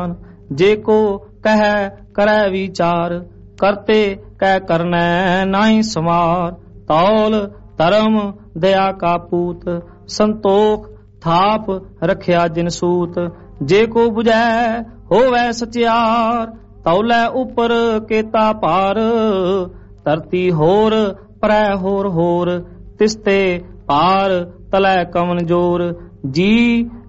जे को कह करे विचार, करते कह करनै नाहि समार। तौल धर्म दया का पूत, संतोख थाप रखिया जिन सूत। जे को बुझै होवै सचियार, तौलै उपर केता पार। धरती होर परै होर होर, तिसते पार तलै कवन जोर। जी